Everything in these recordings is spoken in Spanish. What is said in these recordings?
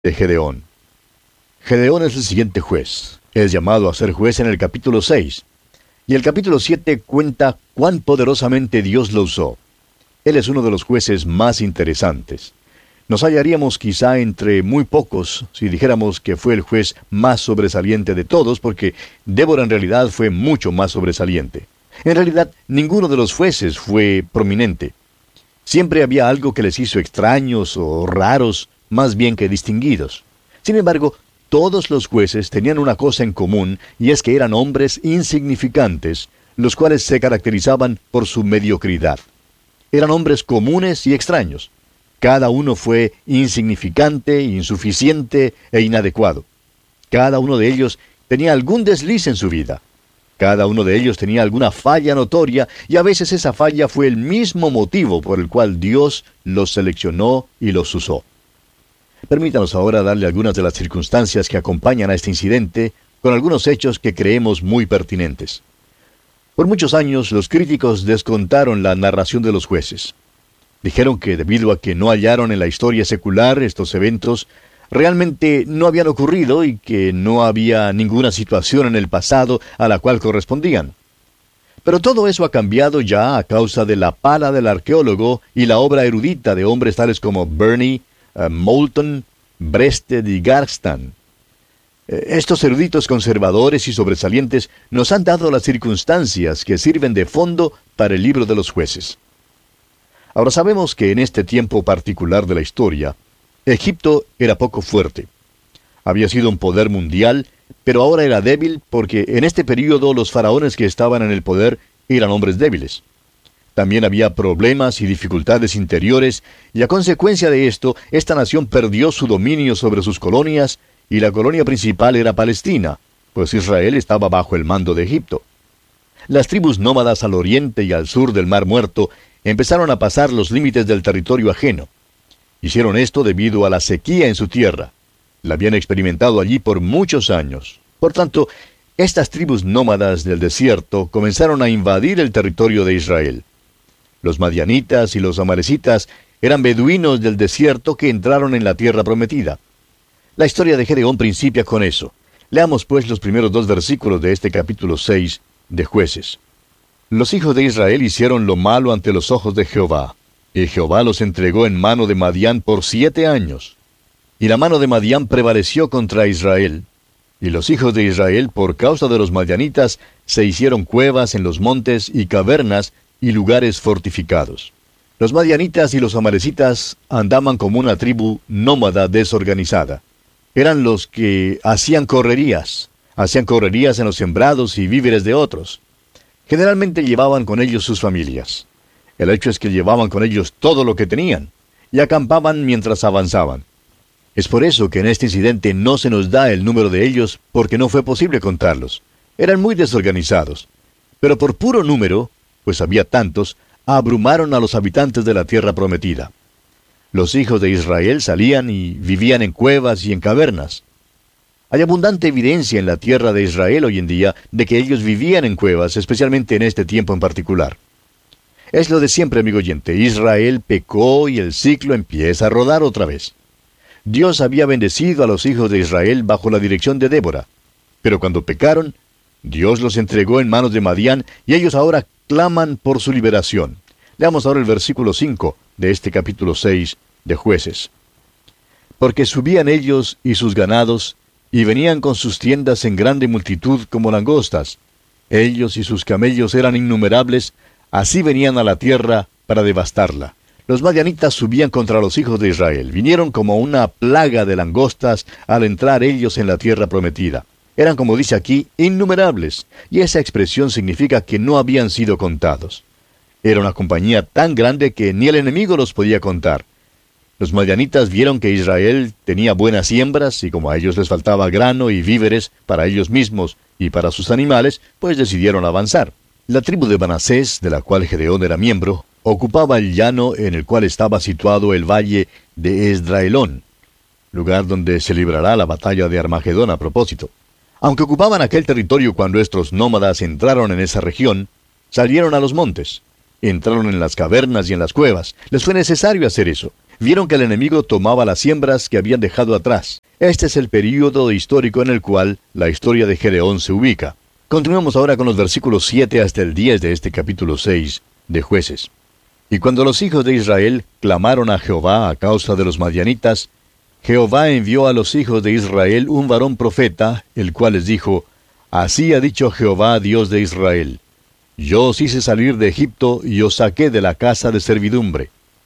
de Gedeón. Gedeón es el siguiente juez. Es llamado a ser juez en el capítulo 6. Y el capítulo 7 cuenta cuán poderosamente Dios lo usó. Él es uno de los jueces más interesantes. Nos hallaríamos quizá entre muy pocos si dijéramos que fue el juez más sobresaliente de todos, porque Débora en realidad fue mucho más sobresaliente. En realidad, ninguno de los jueces fue prominente. Siempre había algo que les hizo extraños o raros, más bien que distinguidos. Sin embargo, todos los jueces tenían una cosa en común, y es que eran hombres insignificantes, los cuales se caracterizaban por su mediocridad. Eran hombres comunes y extraños. Cada uno fue insignificante, insuficiente e inadecuado. Cada uno de ellos tenía algún desliz en su vida. Cada uno de ellos tenía alguna falla notoria, y a veces esa falla fue el mismo motivo por el cual Dios los seleccionó y los usó. Permítanos ahora darle algunas de las circunstancias que acompañan a este incidente, con algunos hechos que creemos muy pertinentes. Por muchos años, los críticos descontaron la narración de los jueces. Dijeron que debido a que no hallaron en la historia secular estos eventos, realmente no habían ocurrido y que no había ninguna situación en el pasado a la cual correspondían. Pero todo eso ha cambiado ya a causa de la pala del arqueólogo y la obra erudita de hombres tales como Burney, Moulton, Breasted y Garstan. Estos eruditos conservadores y sobresalientes nos han dado las circunstancias que sirven de fondo para el libro de los jueces. Ahora sabemos que en este tiempo particular de la historia, Egipto era poco fuerte. Había sido un poder mundial, pero ahora era débil porque en este período los faraones que estaban en el poder eran hombres débiles. También había problemas y dificultades interiores, y a consecuencia de esto, esta nación perdió su dominio sobre sus colonias, y la colonia principal era Palestina, pues Israel estaba bajo el mando de Egipto. Las tribus nómadas al oriente y al sur del Mar Muerto empezaron a pasar los límites del territorio ajeno. Hicieron esto debido a la sequía en su tierra. La habían experimentado allí por muchos años. Por tanto, estas tribus nómadas del desierto comenzaron a invadir el territorio de Israel. Los madianitas y los amalecitas eran beduinos del desierto que entraron en la tierra prometida. La historia de Gedeón principia con eso. Leamos pues los primeros 2 versículos de este capítulo 6 de Jueces. Los hijos de Israel hicieron lo malo ante los ojos de Jehová, y Jehová los entregó en mano de Madián por 7 años. Y la mano de Madián prevaleció contra Israel, y los hijos de Israel, por causa de los madianitas, se hicieron cuevas en los montes y cavernas y lugares fortificados. Los madianitas y los amalecitas andaban como una tribu nómada desorganizada. Eran los que hacían correrías en los sembrados y víveres de otros. Generalmente llevaban con ellos sus familias. El hecho es que llevaban con ellos todo lo que tenían, y acampaban mientras avanzaban. Es por eso que en este incidente no se nos da el número de ellos, porque no fue posible contarlos. Eran muy desorganizados. Pero por puro número, pues había tantos, abrumaron a los habitantes de la tierra prometida. Los hijos de Israel salían y vivían en cuevas y en cavernas. Hay abundante evidencia en la tierra de Israel hoy en día de que ellos vivían en cuevas, especialmente en este tiempo en particular. Es lo de siempre, amigo oyente. Israel pecó y el ciclo empieza a rodar otra vez. Dios había bendecido a los hijos de Israel bajo la dirección de Débora. Pero cuando pecaron, Dios los entregó en manos de Madián y ellos ahora claman por su liberación. Leamos ahora el versículo 5 de este capítulo 6 de Jueces. Porque subían ellos y sus ganados, y venían con sus tiendas en grande multitud como langostas. Ellos y sus camellos eran innumerables, así venían a la tierra para devastarla. Los madianitas subían contra los hijos de Israel. Vinieron como una plaga de langostas al entrar ellos en la tierra prometida. Eran, como dice aquí, innumerables, y esa expresión significa que no habían sido contados. Era una compañía tan grande que ni el enemigo los podía contar. Los madianitas vieron que Israel tenía buenas siembras, y como a ellos les faltaba grano y víveres para ellos mismos y para sus animales, pues decidieron avanzar. La tribu de Manasés, de la cual Gedeón era miembro, ocupaba el llano en el cual estaba situado el valle de Esdraelón, lugar donde se librará la batalla de Armagedón a propósito. Aunque ocupaban aquel territorio cuando estos nómadas entraron en esa región, salieron a los montes. Entraron en las cavernas y en las cuevas. Les fue necesario hacer eso. vieron que el enemigo tomaba las siembras que habían dejado atrás. Este es el período histórico en el cual la historia de Gedeón se ubica. Continuamos ahora con los versículos 7 hasta el 10 de este capítulo 6 de Jueces. Y cuando los hijos de Israel clamaron a Jehová a causa de los madianitas, Jehová envió a los hijos de Israel un varón profeta, el cual les dijo: Así ha dicho Jehová, Dios de Israel: Yo os hice salir de Egipto y os saqué de la casa de servidumbre.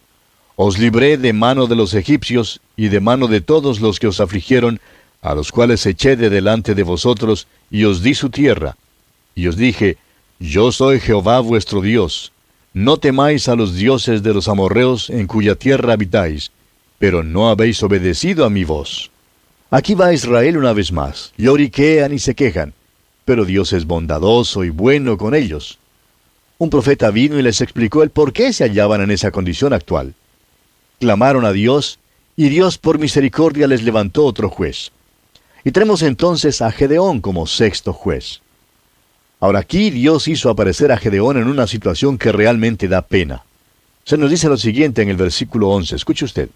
Os libré de mano de los egipcios y de mano de todos los que os afligieron, a los cuales eché de delante de vosotros, y os di su tierra. Y os dije: Yo soy Jehová vuestro Dios. No temáis a los dioses de los amorreos en cuya tierra habitáis, pero no habéis obedecido a mi voz. Aquí va Israel una vez más. Lloriquean y se quejan, pero Dios es bondadoso y bueno con ellos. Un profeta vino y les explicó el por qué se hallaban en esa condición actual. Clamaron a Dios, y Dios por misericordia les levantó otro juez. Y tenemos entonces a Gedeón como sexto juez. Ahora aquí Dios hizo aparecer a Gedeón en una situación que realmente da pena. Se nos dice lo siguiente en el versículo 11, escuche usted.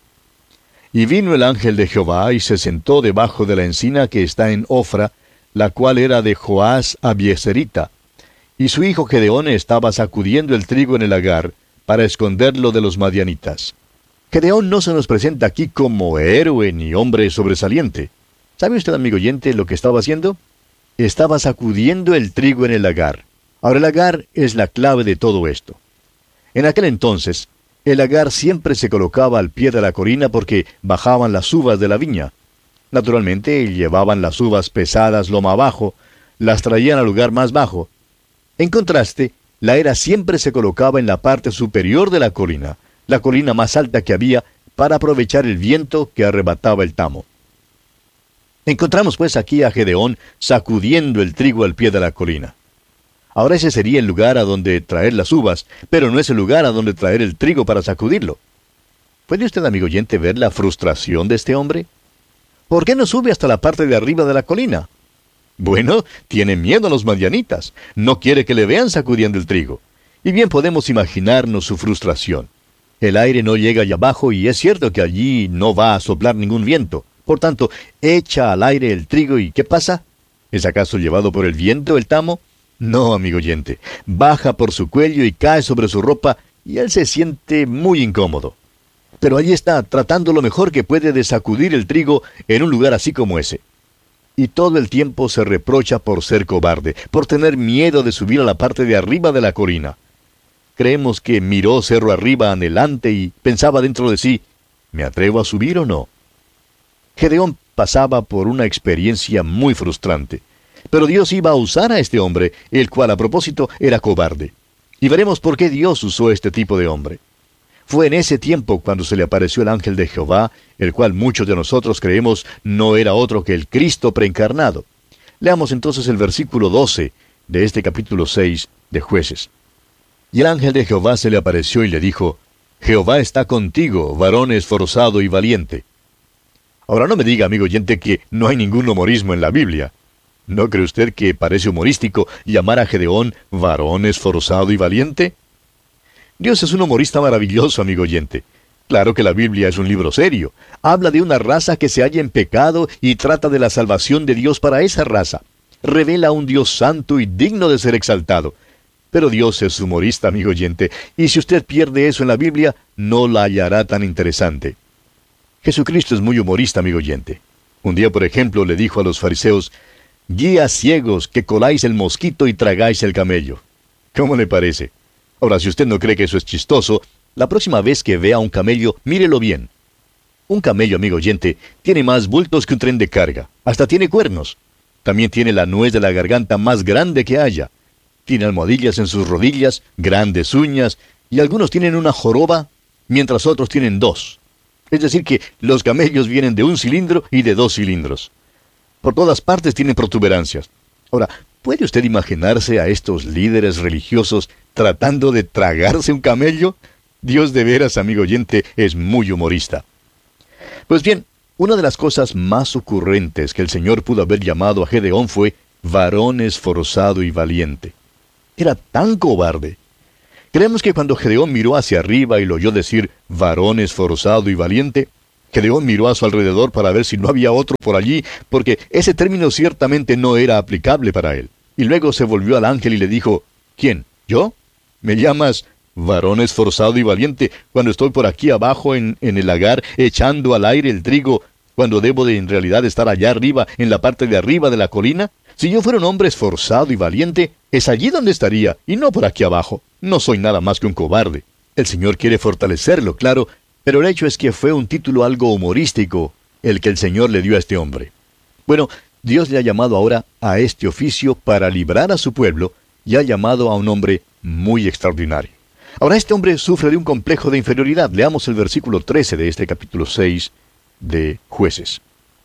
Y vino el ángel de Jehová y se sentó debajo de la encina que está en Ofra, la cual era de Joás Abieserita. Y su hijo Gedeón estaba sacudiendo el trigo en el lagar, para esconderlo de los madianitas. Gedeón no se nos presenta aquí como héroe ni hombre sobresaliente. ¿Sabe usted, amigo oyente, lo que estaba haciendo? Estaba sacudiendo el trigo en el lagar. Ahora, el lagar es la clave de todo esto. En aquel entonces, el lagar siempre se colocaba al pie de la colina porque bajaban las uvas de la viña. Naturalmente, llevaban las uvas pesadas loma abajo, las traían al lugar más bajo. En contraste, la era siempre se colocaba en la parte superior de la colina más alta que había, para aprovechar el viento que arrebataba el tamo. Encontramos pues aquí a Gedeón sacudiendo el trigo al pie de la colina. Ahora ese sería el lugar a donde traer las uvas, pero no es el lugar a donde traer el trigo para sacudirlo. ¿Puede usted, amigo oyente, ver la frustración de este hombre? ¿Por qué no sube hasta la parte de arriba de la colina? Bueno, tiene miedo a los madianitas. No quiere que le vean sacudiendo el trigo. Y bien podemos imaginarnos su frustración. El aire no llega allá abajo y es cierto que allí no va a soplar ningún viento. Por tanto, echa al aire el trigo y ¿qué pasa? ¿Es acaso llevado por el viento el tamo? No, amigo oyente. Baja por su cuello y cae sobre su ropa y él se siente muy incómodo. Pero allí está, tratando lo mejor que puede de sacudir el trigo en un lugar así como ese. Y todo el tiempo se reprocha por ser cobarde, por tener miedo de subir a la parte de arriba de la colina. Creemos que miró cerro arriba anhelante y pensaba dentro de sí: ¿me atrevo a subir o no? Gedeón pasaba por una experiencia muy frustrante. Pero Dios iba a usar a este hombre, el cual a propósito era cobarde. Y veremos por qué Dios usó este tipo de hombre. Fue en ese tiempo cuando se le apareció el ángel de Jehová, el cual muchos de nosotros creemos no era otro que el Cristo preencarnado. Leamos entonces el versículo 12 de este capítulo 6 de Jueces. Y el ángel de Jehová se le apareció y le dijo: Jehová está contigo, varón esforzado y valiente. Ahora no me diga, amigo oyente, que no hay ningún humorismo en la Biblia. ¿No cree usted que parece humorístico llamar a Gedeón varón esforzado y valiente? Dios es un humorista maravilloso, amigo oyente. Claro que la Biblia es un libro serio. Habla de una raza que se halla en pecado y trata de la salvación de Dios para esa raza. Revela a un Dios santo y digno de ser exaltado. Pero Dios es humorista, amigo oyente, y si usted pierde eso en la Biblia, no la hallará tan interesante. Jesucristo es muy humorista, amigo oyente. Un día, por ejemplo, le dijo a los fariseos: guías ciegos, que coláis el mosquito y tragáis el camello. ¿Cómo le parece? Ahora, si usted no cree que eso es chistoso, la próxima vez que vea un camello, mírelo bien. Un camello, amigo oyente, tiene más bultos que un tren de carga. Hasta tiene cuernos. También tiene la nuez de la garganta más grande que haya. Tiene almohadillas en sus rodillas, grandes uñas, y algunos tienen una joroba, mientras otros tienen dos. Es decir que los camellos vienen de un cilindro y de dos cilindros. Por todas partes tienen protuberancias. Ahora, ¿puede usted imaginarse a estos líderes religiosos tratando de tragarse un camello? Dios de veras, amigo oyente, es muy humorista. Pues bien, una de las cosas más ocurrentes que el Señor pudo haber llamado a Gedeón fue varón esforzado y valiente. Era tan cobarde. Creemos que cuando Gedeón miró hacia arriba y lo oyó decir, varón esforzado y valiente, Gedeón miró a su alrededor para ver si no había otro por allí, porque ese término ciertamente no era aplicable para él. Y luego se volvió al ángel y le dijo, ¿quién? ¿Yo? ¿Me llamas varón esforzado y valiente cuando estoy por aquí abajo en el lagar echando al aire el trigo, cuando debo de en realidad estar allá arriba, en la parte de arriba de la colina? Si yo fuera un hombre esforzado y valiente, es allí donde estaría, y no por aquí abajo. No soy nada más que un cobarde. El Señor quiere fortalecerlo, claro, pero el hecho es que fue un título algo humorístico, el que el Señor le dio a este hombre. Bueno, Dios le ha llamado ahora a este oficio para librar a su pueblo, y ha llamado a un hombre muy extraordinario. Ahora este hombre sufre de un complejo de inferioridad. Leamos el versículo 13 de este capítulo 6 de Jueces.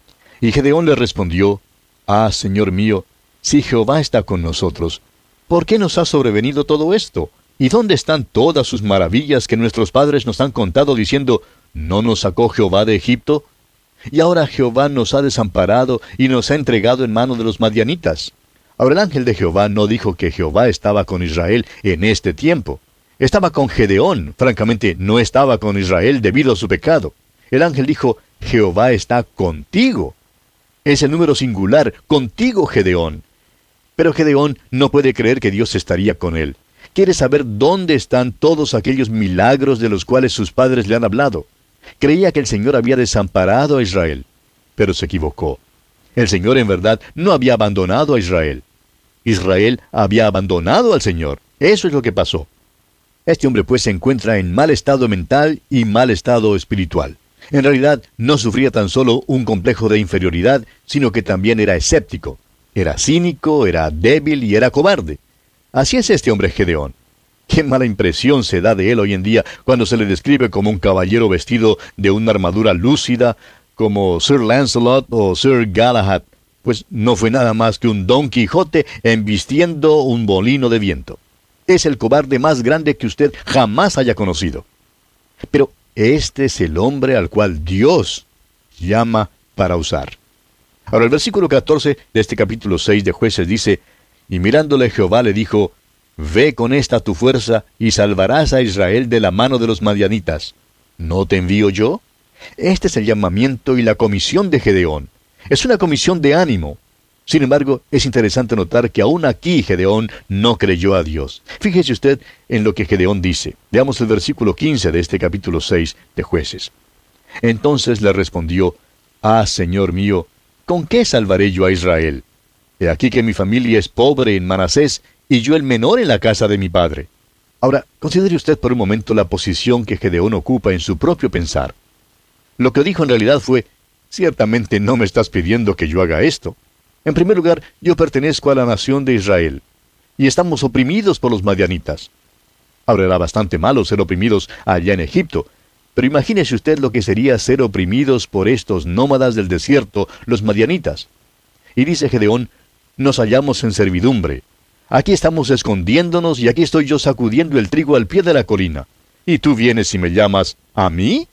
Y Gedeón le respondió, Ah, Señor mío, si Jehová está con nosotros, ¿por qué nos ha sobrevenido todo esto? ¿Y dónde están todas sus maravillas que nuestros padres nos han contado diciendo, ¿no nos sacó Jehová de Egipto? Y ahora Jehová nos ha desamparado y nos ha entregado en mano de los madianitas. Ahora el ángel de Jehová no dijo que Jehová estaba con Israel en este tiempo. Estaba con Gedeón, francamente no estaba con Israel debido a su pecado. El ángel dijo, Jehová está contigo. Es el número singular, contigo Gedeón. Pero Gedeón no puede creer que Dios estaría con él. Quiere saber dónde están todos aquellos milagros de los cuales sus padres le han hablado. Creía que el Señor había desamparado a Israel, pero se equivocó. El Señor en verdad no había abandonado a Israel. Israel había abandonado al Señor. Eso es lo que pasó. Este hombre pues se encuentra en mal estado mental y mal estado espiritual. En realidad no sufría tan solo un complejo de inferioridad, sino que también era escéptico. Era cínico, era débil y era cobarde. Así es este hombre Gedeón. Qué mala impresión se da de él hoy en día cuando se le describe como un caballero vestido de una armadura lúcida, como Sir Lancelot o Sir Galahad, pues no fue nada más que un Don Quijote embistiendo un molino de viento. Es el cobarde más grande que usted jamás haya conocido. Pero este es el hombre al cual Dios llama para usar. Ahora el versículo 14 de este capítulo 6 de Jueces dice, y mirándole Jehová le dijo, Ve con esta tu fuerza y salvarás a Israel de la mano de los madianitas. ¿No te envío yo? Este es el llamamiento y la comisión de Gedeón. Es una comisión de ánimo. Sin embargo, es interesante notar que aún aquí Gedeón no creyó a Dios. Fíjese usted en lo que Gedeón dice. Veamos el versículo 15 de este capítulo 6 de Jueces. Entonces le respondió, Ah, Señor mío, ¿con qué salvaré yo a Israel? He aquí que mi familia es pobre en Manasés, y yo el menor en la casa de mi padre. Ahora, considere usted por un momento la posición que Gedeón ocupa en su propio pensar. Lo que dijo en realidad fue, ciertamente no me estás pidiendo que yo haga esto. En primer lugar, yo pertenezco a la nación de Israel, y estamos oprimidos por los madianitas. Ahora era bastante malo ser oprimidos allá en Egipto, pero imagínese usted lo que sería ser oprimidos por estos nómadas del desierto, los madianitas. Y dice Gedeón, nos hallamos en servidumbre. Aquí estamos escondiéndonos y aquí estoy yo sacudiendo el trigo al pie de la colina. ¿Y tú vienes y me llamas a mí?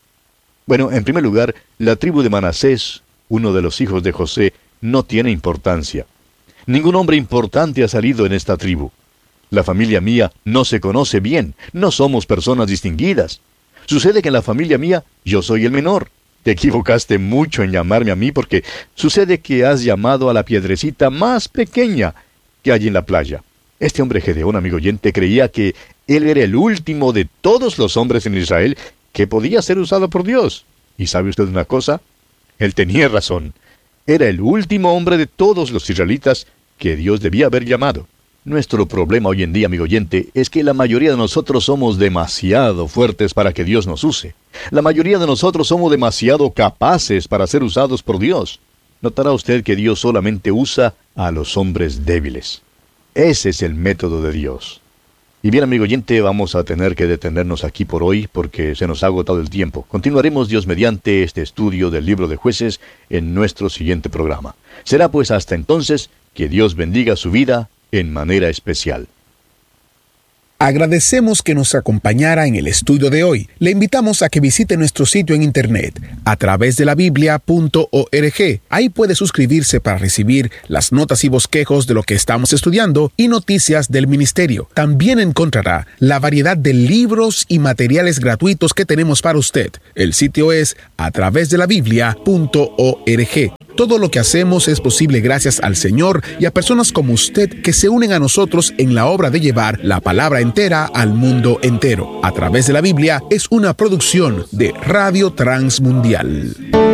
Bueno, en primer lugar, la tribu de Manasés, uno de los hijos de José, no tiene importancia. Ningún hombre importante ha salido en esta tribu. La familia mía no se conoce bien, no somos personas distinguidas. Sucede que en la familia mía yo soy el menor. Te equivocaste mucho en llamarme a mí porque sucede que has llamado a la piedrecita más pequeña que hay en la playa. Este hombre Gedeón, amigo oyente, creía que él era el último de todos los hombres en Israel que podía ser usado por Dios. ¿Y sabe usted una cosa? Él tenía razón. Era el último hombre de todos los israelitas que Dios debía haber llamado. Nuestro problema hoy en día, amigo oyente, es que la mayoría de nosotros somos demasiado fuertes para que Dios nos use. La mayoría de nosotros somos demasiado capaces para ser usados por Dios. Notará usted que Dios solamente usa a los hombres débiles. Ese es el método de Dios. Y bien, amigo oyente, vamos a tener que detenernos aquí por hoy porque se nos ha agotado el tiempo. Continuaremos, Dios mediante, este estudio del libro de Jueces en nuestro siguiente programa. Será pues hasta entonces que Dios bendiga su vida en manera especial. Agradecemos que nos acompañara en el estudio de hoy. Le invitamos a que visite nuestro sitio en internet a través de la biblia.org. Ahí puede suscribirse para recibir las notas y bosquejos de lo que estamos estudiando y noticias del ministerio. También encontrará la variedad de libros y materiales gratuitos que tenemos para usted. El sitio es a través de la biblia.org. Todo lo que hacemos es posible gracias al Señor y a personas como usted que se unen a nosotros en la obra de llevar la palabra entera al mundo entero. A través de la Biblia es una producción de Radio Transmundial.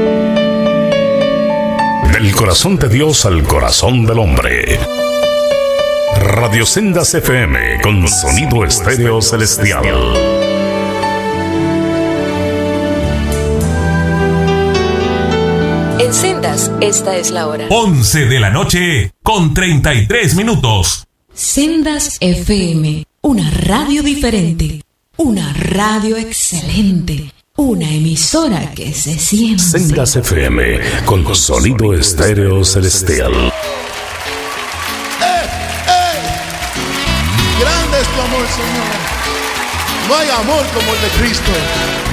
Del corazón de Dios al corazón del hombre. Radio Sendas FM con sonido estéreo celestial. En Sendas, esta es la hora. 11 de la noche con 33 minutos. Sendas FM, una radio diferente, una radio excelente, una emisora que se siente. Sendas FM con sonido estéreo celestial. Grande es tu amor, Señor. No hay amor como el de Cristo.